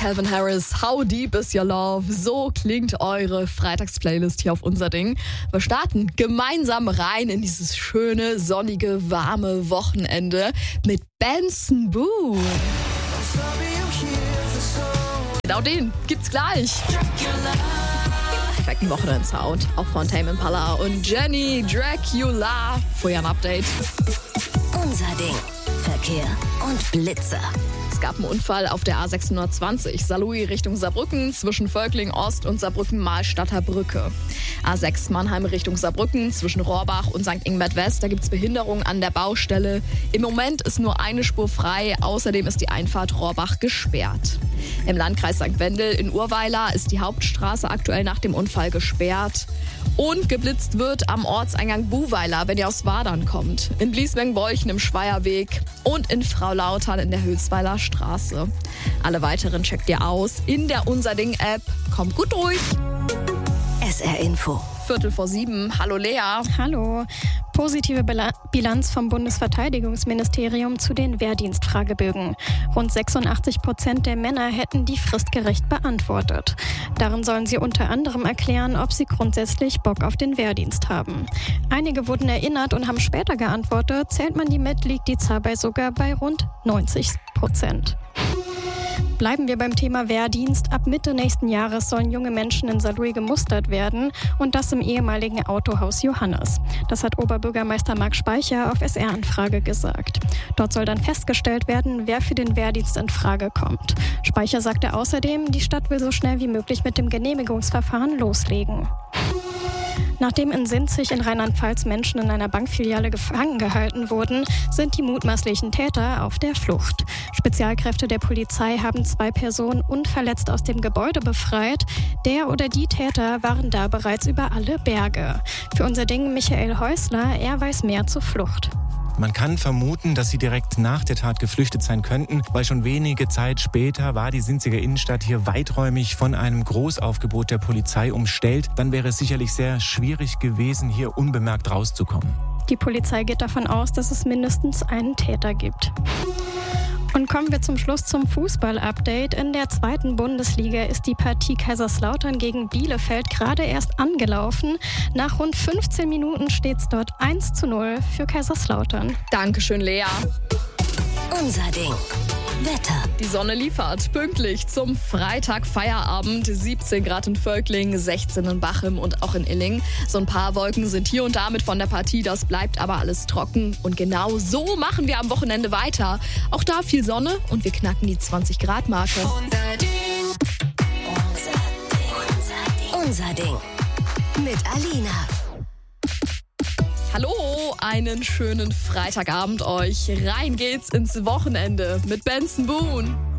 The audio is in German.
Calvin Harris, How Deep Is Your Love? So klingt eure Freitagsplaylist hier auf unser Ding. Wir starten gemeinsam rein in dieses schöne, sonnige, warme Wochenende mit Benson Boone. Genau den gibt's gleich. Perfekten Wochenend-Sound. Auch von Tame Impala und Jenny Dracula. Vorher ein Update. Unser Ding. Verkehr und Blitzer. Es gab einen Unfall auf der A620 Saarlouis Richtung Saarbrücken zwischen Völkling Ost und Saarbrücken-Mahlstadter Brücke. A6 Mannheim Richtung Saarbrücken zwischen Rohrbach und St. Ingbert West. Da gibt es Behinderungen an der Baustelle. Im Moment ist nur eine Spur frei. Außerdem ist die Einfahrt Rohrbach gesperrt. Im Landkreis St. Wendel in Urweiler ist die Hauptstraße aktuell nach dem Unfall gesperrt. Und geblitzt wird am Ortseingang Buhweiler, wenn ihr aus Wadern kommt. In Bliesberg-Beuchen im Schweierweg und in Fraulautern in der Hülsweiler Straße. Alle weiteren checkt ihr aus in der Unser Ding-App. Kommt gut durch. SR Info. 6:45. Hallo Lea. Hallo. Positive Bilanz vom Bundesverteidigungsministerium zu den Wehrdienstfragebögen. Rund 86% der Männer hätten die fristgerecht beantwortet. Darin sollen sie unter anderem erklären, ob sie grundsätzlich Bock auf den Wehrdienst haben. Einige wurden erinnert und haben später geantwortet. Zählt man die mit, liegt die Zahl sogar bei rund 90%. Bleiben wir beim Thema Wehrdienst. Ab Mitte nächsten Jahres sollen junge Menschen in Saarlouis gemustert werden und das im ehemaligen Autohaus Johannes. Das hat Oberbürgermeister Marc Speicher auf SR-Anfrage gesagt. Dort soll dann festgestellt werden, wer für den Wehrdienst in Frage kommt. Speicher sagte außerdem, die Stadt will so schnell wie möglich mit dem Genehmigungsverfahren loslegen. Nachdem in Sinzig in Rheinland-Pfalz Menschen in einer Bankfiliale gefangen gehalten wurden, sind die mutmaßlichen Täter auf der Flucht. Spezialkräfte der Polizei haben 2 Personen unverletzt aus dem Gebäude befreit. Der oder die Täter waren da bereits über alle Berge. Für unser Ding Michael Häusler, er weiß mehr zur Flucht. Man kann vermuten, dass sie direkt nach der Tat geflüchtet sein könnten, weil schon wenige Zeit später war die Sinziger Innenstadt hier weiträumig von einem Großaufgebot der Polizei umstellt. Dann wäre es sicherlich sehr schwierig gewesen, hier unbemerkt rauszukommen. Die Polizei geht davon aus, dass es mindestens einen Täter gibt. Und kommen wir zum Schluss zum Fußball-Update. In der 2. Bundesliga ist die Partie Kaiserslautern gegen Bielefeld gerade erst angelaufen. Nach rund 15 Minuten steht es dort 1:0 für Kaiserslautern. Dankeschön, Lea. Unser Ding. Wetter. Die Sonne liefert pünktlich zum Freitag-Feierabend. 17 Grad in Völkling, 16 in Bachem und auch in Illing. So ein paar Wolken sind hier und da mit von der Partie. Das bleibt aber alles trocken. Und genau so machen wir am Wochenende weiter. Auch da viel Sonne und wir knacken die 20-Grad-Marke. Unser Ding. Unser Ding. Mit Alina. Hallo, einen schönen Freitagabend euch. Rein geht's ins Wochenende mit Benson Boone.